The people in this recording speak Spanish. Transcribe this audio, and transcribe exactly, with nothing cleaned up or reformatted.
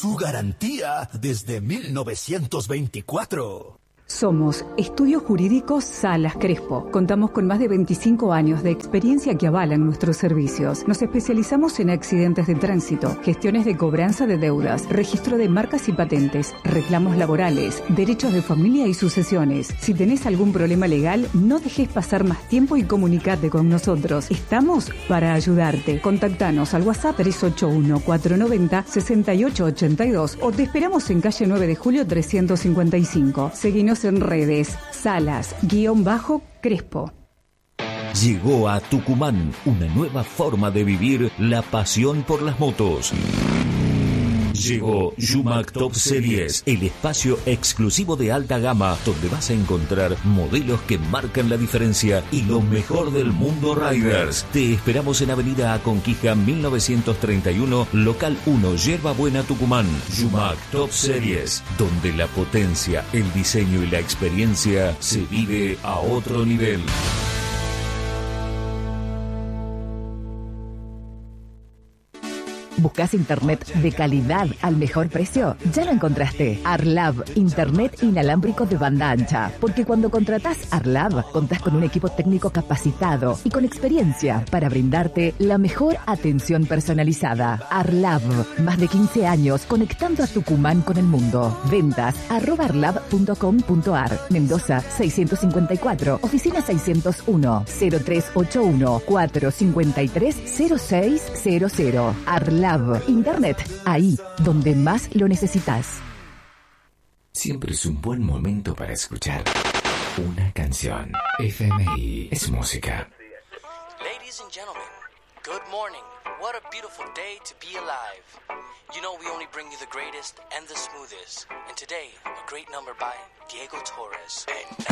su garantía desde mil novecientos veinticuatro. Somos Estudios Jurídicos Salas Crespo. Contamos con más de veinticinco años de experiencia que avalan nuestros servicios. Nos especializamos en accidentes de tránsito, gestiones de cobranza de deudas, registro de marcas y patentes, reclamos laborales, derechos de familia y sucesiones. Si tenés algún problema legal, no dejes pasar más tiempo y comunicate con nosotros. Estamos para ayudarte. Contactanos al WhatsApp tres ocho uno, cuatro nueve cero, seis ocho ocho dos o te esperamos en calle nueve de julio trescientos cincuenta y cinco. Seguinos en redes, Salas, guión bajo, Crespo. Llegó a Tucumán una nueva forma de vivir la pasión por las motos. Llegó Yumac Top Series, el espacio exclusivo de alta gama donde vas a encontrar modelos que marcan la diferencia y lo mejor del mundo riders. Te esperamos en Avenida Aconquija mil novecientos treinta y uno, local uno, Yerba Buena, Tucumán. Yumac Top Series, donde la potencia, el diseño y la experiencia se vive a otro nivel. ¿Buscas internet de calidad al mejor precio? Ya lo encontraste. Arlab, internet inalámbrico de banda ancha. Porque cuando contratás Arlab, contás con un equipo técnico capacitado y con experiencia para brindarte la mejor atención personalizada. Arlab, más de quince años conectando a Tucumán con el mundo. Ventas arroba arlab punto com punto ar. Mendoza seiscientos cincuenta y cuatro, oficina seiscientos uno, cero tres ocho uno, cuatro cinco tres, cero seis cero cero. Arlab. Internet, ahí donde más lo necesitas. Siempre es un buen momento para escuchar una canción. F M I es música. Ladies and gentlemen, good morning. What a beautiful day to be alive. You know we only bring you the greatest and the smoothest. And today, a great number by Diego Torres. And